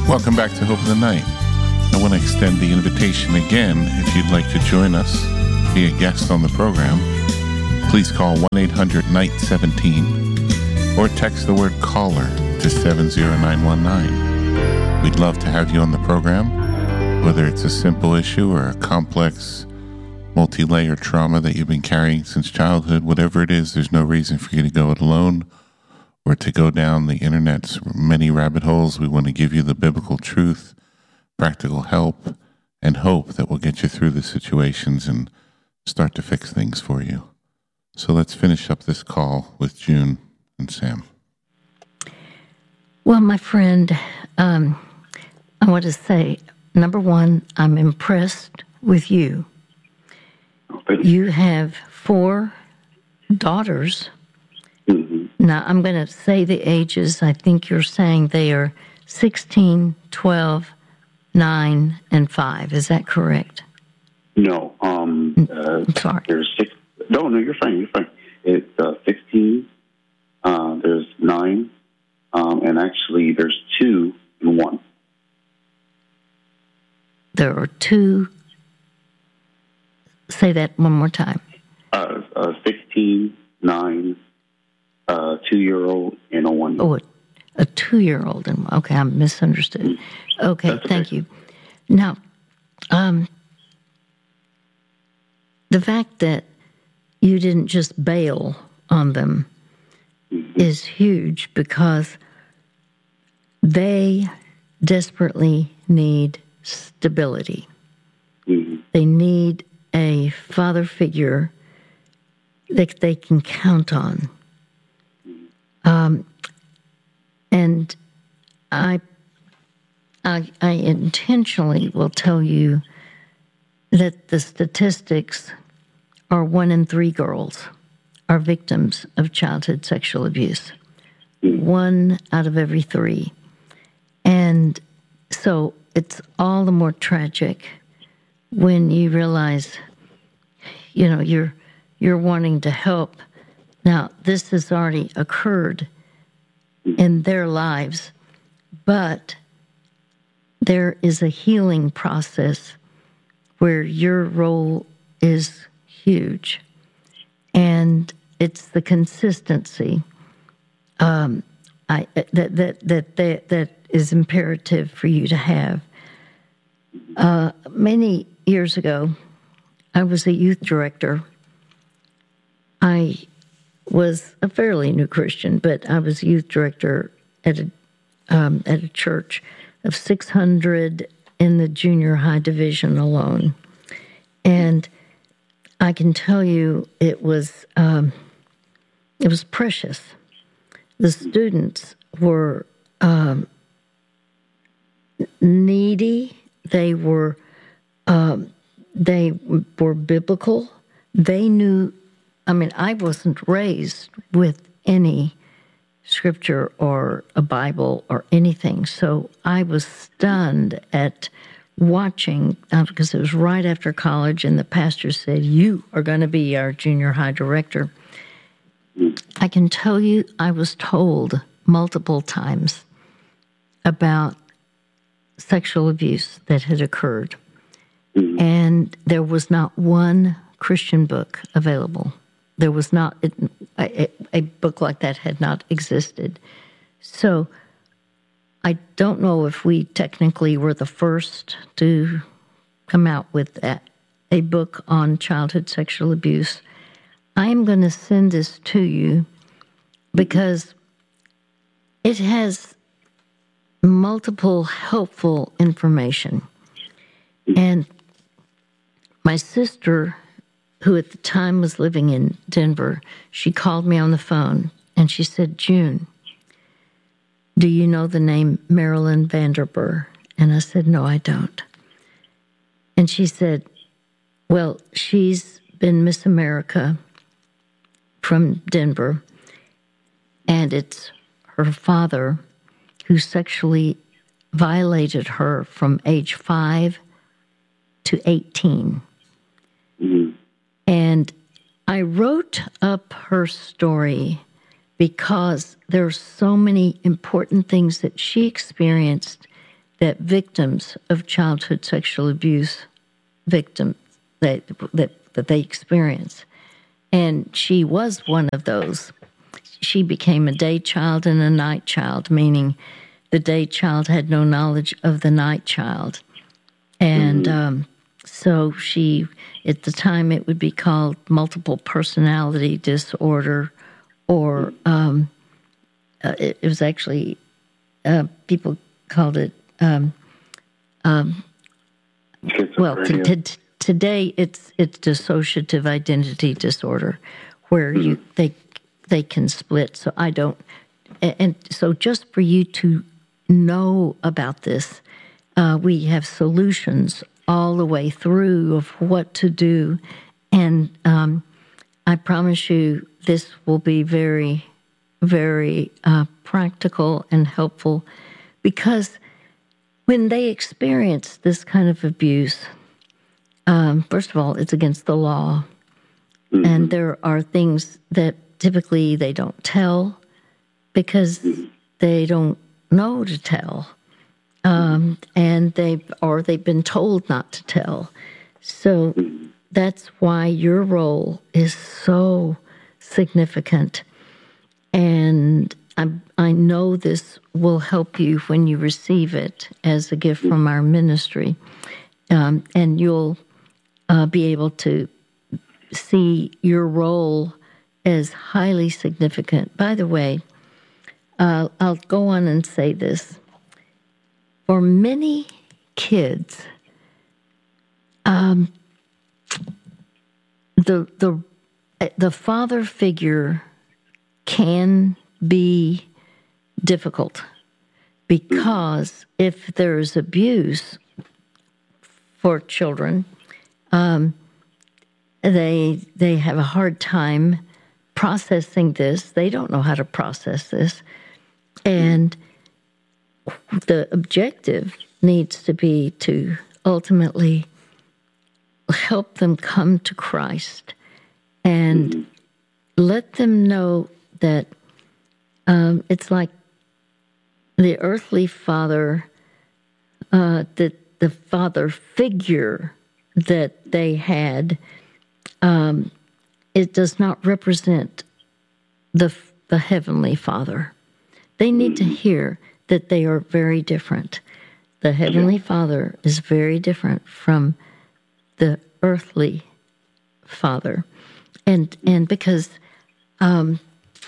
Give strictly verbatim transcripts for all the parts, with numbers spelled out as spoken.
Welcome back to Hope in the Night. I want to extend the invitation again. If you'd like to join us, be a guest on the program, please call one eight hundred night seventeen or text the word caller to seven zero nine one nine. We'd love to have you on the program, whether it's a simple issue or a complex, multi-layered trauma that you've been carrying since childhood. Whatever it is, there's no reason for you to go it alone or to go down the internet's many rabbit holes. We want to give you the biblical truth, practical help, and hope that will get you through the situations and start to fix things for you. So let's finish up this call with June and Sam. Well, my friend, um, I want to say, number one, I'm impressed with you. You have four daughters. Mm-hmm. Now, I'm going to say the ages. I think you're saying they are sixteen, twelve, nine, and five. Is that correct? No. Um, uh, I'm sorry. There's six. No, no, you're fine. You're fine. It's uh, sixteen. Uh, there's nine. Um, and actually, there's two and one. There are two. Say that one more time. Uh, uh, sixteen, nine, uh, two-year-old, and a one-year-old. Oh, a, a two-year-old. And okay, I misunderstood. Okay, That's thank okay. you. Now, um, the fact that you didn't just bail on them Mm-hmm. is huge because they desperately need stability. Mm-hmm. They need a father figure that they can count on. Um, and I, I, I intentionally will tell you that the statistics are one in three girls are victims of childhood sexual abuse. One out of every three. And so it's all the more tragic when you realize, you know, you're you're wanting to help. Now, this has already occurred in their lives, but there is a healing process where your role is huge. And it's the consistency um, I, that, that that that that is imperative for you to have. Uh, many years ago, I was a youth director. I was a fairly new Christian, but I was youth director at a um, at a church of six hundred in the junior high division alone, and I can tell you it was um, it was precious. The students were um, needy. They were um, they were biblical. They knew. I mean, I wasn't raised with any scripture or a Bible or anything, so I was stunned at watching, uh, because it was right after college, and the pastor said, "You are going to be our junior high director." I can tell you I was told multiple times about sexual abuse that had occurred, and there was not one Christian book available. There was not, a, a, a book like that had not existed. So I don't know if we technically were the first to come out with that, a book on childhood sexual abuse. I am going to send this to you because it has multiple helpful information. And my sister, who at the time was living in Denver, she called me on the phone and she said, "June, do you know the name Marilyn Vanderburr?" And I said, "No, I don't." And she said, "Well, she's been Miss America from Denver, and it's her father who sexually violated her from age five to eighteen. Mm-hmm. And I wrote up her story because there are so many important things that she experienced that victims of childhood sexual abuse, victims that that that they experience, and she was one of those. She became a day child and a night child, meaning the day child had no knowledge of the night child. And mm-hmm. um, so she, at the time, it would be called multiple personality disorder, or um, uh, it, it was actually, uh, people called it, um, um, well, t- t- today it's it's dissociative identity disorder, where mm-hmm. you they they can split. So I don't, and, and so just for you to know about this, uh, we have solutions all the way through of what to do, and um, I promise you this will be very, very uh, practical and helpful, because when they experience this kind of abuse, um, first of all, it's against the law, mm-hmm. and there are things that typically they don't tell because they don't know to tell, um, and they or they've been told not to tell. So that's why your role is so significant, and I I know this will help you when you receive it as a gift from our ministry, um, and you'll uh, be able to see your role as highly significant. By the way, uh, I'll go on and say this. For many kids, um, the the the father figure can be difficult, because if there's abuse for children, um, they they have a hard time processing this. They don't know how to process this. And the objective needs to be to ultimately help them come to Christ and mm-hmm. let them know that um, it's like the earthly father, uh, that the father figure that they had, um, it does not represent the the Heavenly Father. They need to hear that they are very different. The Heavenly Father is very different from the earthly Father, and and because um,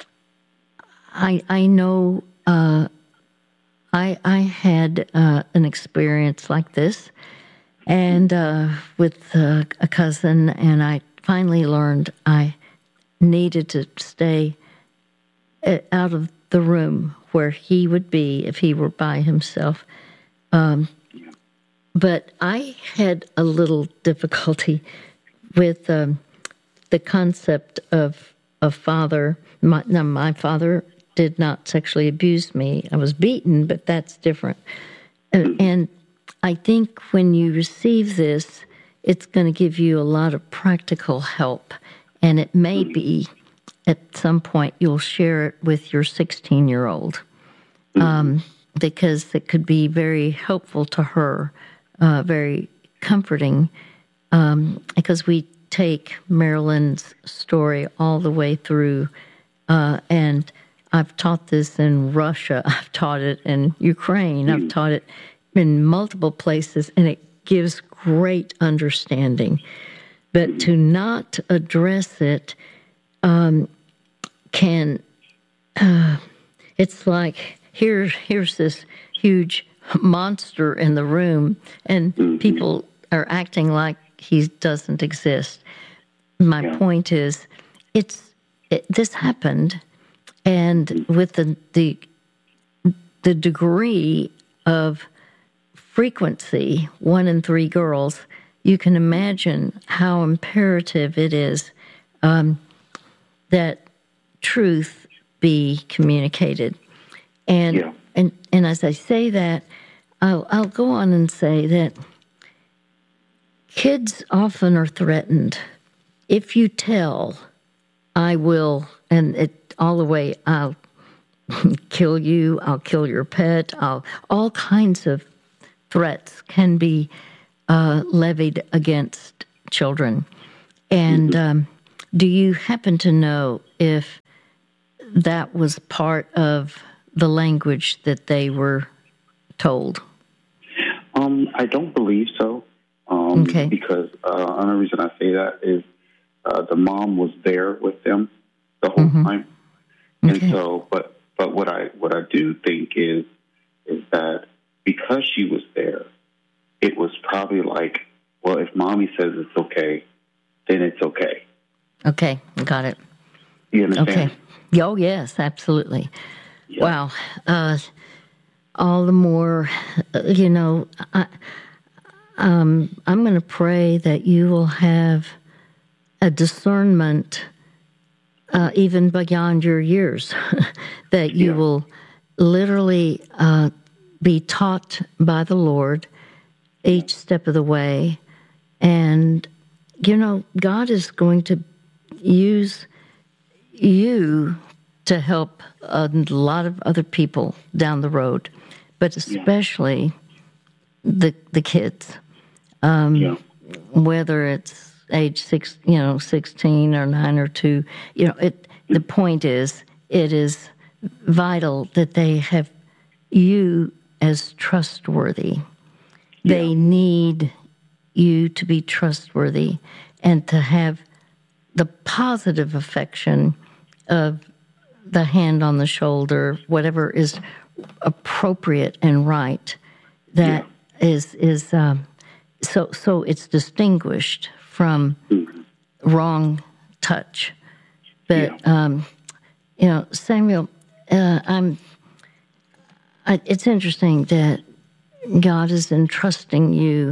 I I know uh, I I had uh, an experience like this, and uh, with uh, a cousin, and I finally learned I needed to stay out of the room where he would be if he were by himself. Um, but I had a little difficulty with um, the concept of a father. My, now, my father did not sexually abuse me. I was beaten, but that's different. And, and I think when you receive this, it's going to give you a lot of practical help. And it may be at some point you'll share it with your sixteen-year-old, um, because it could be very helpful to her, uh, very comforting, um, because we take Marilyn's story all the way through, uh, and I've taught this in Russia, I've taught it in Ukraine, I've taught it in multiple places, and it gives great understanding. But to not address it um, can, uh, it's like, here, here's this huge monster in the room, and people are acting like he doesn't exist. My yeah. point is, it's it, this happened, and with the, the the degree of frequency, one in three girls, you can imagine how imperative it is um, that truth be communicated. And yeah. and and as I say that, I'll, I'll go on and say that kids often are threatened. If you tell, I will, and it all the way, I'll kill you, I'll kill your pet, I'll all kinds of threats can be uh, levied against children. And um, do you happen to know if that was part of the language that they were told? Um, I don't believe so. Um, okay. Because uh, another reason I say that is uh, the mom was there with them the whole mm-hmm. time, okay. and so. But but what I what I do think is is that because she was there, it was probably like, well, if mommy says it's okay, then it's okay. Okay, got it. You understand? Okay. Oh yes, absolutely. Yeah. Wow. Uh, all the more, uh, you know, I, um, I'm going to pray that you will have a discernment uh, even beyond your years, that you yeah. will literally uh, be taught by the Lord each step of the way. And, you know, God is going to use you to help a lot of other people down the road, but especially yeah. the the kids. Um, yeah. Whether it's age six, you know, sixteen or nine or two, you know, it. The point is, it is vital that they have you as trustworthy. Yeah. They need you to be trustworthy and to have the positive affection of the hand on the shoulder, whatever is appropriate and right. That yeah. is is um, so so it's distinguished from mm-hmm. wrong touch. But yeah. um, you know, Samuel, uh, I'm. I, it's interesting that God is entrusting you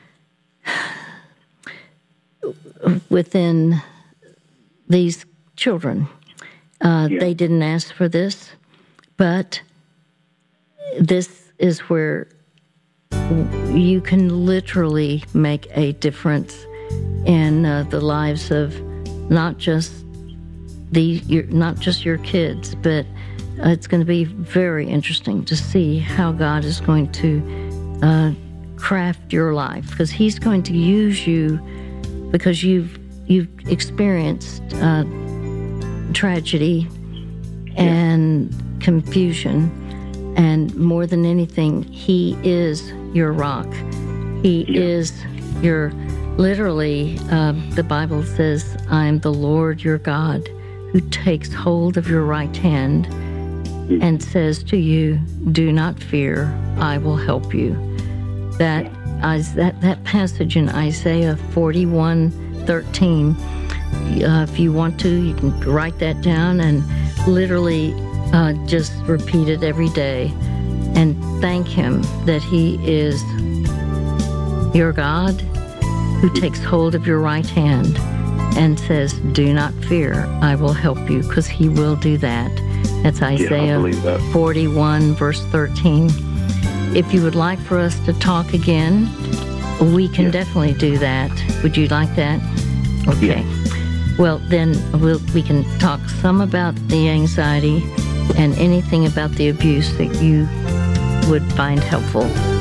within these children. Uh, yeah. They didn't ask for this, but this is where you can literally make a difference in uh, the lives of not just the your, not just your kids, but uh, it's going to be very interesting to see how God is going to uh, craft your life, because He's going to use you because you've you've experienced uh, tragedy and yeah. confusion, and more than anything, He is your rock. He yeah. is your, literally, uh, the Bible says, I am the Lord your God who takes hold of your right hand mm. and says to you, do not fear, I will help you. That, yeah. I, that, that passage in Isaiah forty-one thirteen, uh, if you want to, you can write that down and literally uh, just repeat it every day and thank Him that He is your God who takes hold of your right hand and says, do not fear, I will help you, because He will do that. That's Isaiah yeah, that. forty-one, verse thirteen. If you would like for us to talk again, we can yeah. definitely do that. Would you like that? Okay. Yeah. Well, then we'll, we can talk some about the anxiety and anything about the abuse that you would find helpful.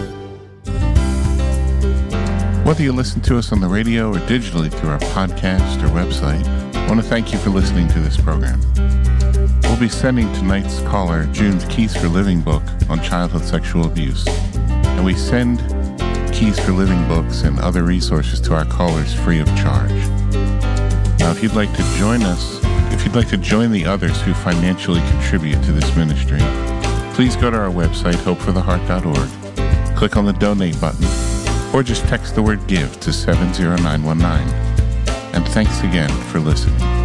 Whether you listen to us on the radio or digitally through our podcast or website, I want to thank you for listening to this program. We'll be sending tonight's caller June's Keys for Living book on childhood sexual abuse. And we send Keys for Living books and other resources to our callers free of charge. Now, if you'd like to join us, if you'd like to join the others who financially contribute to this ministry, please go to our website, hope for the heart dot org, click on the donate button, or just text the word give to seven zero nine one nine. And thanks again for listening.